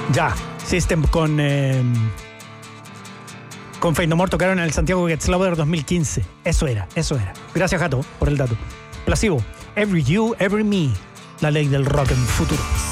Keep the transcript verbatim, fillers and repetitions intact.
Ya, System con eh, con Fate No More tocaron en el Santiago Gets Louder dos mil quince. Eso era, eso era. Gracias, Jato, por el dato. Placebo, Every You, Every Me. La ley del rock en futuro.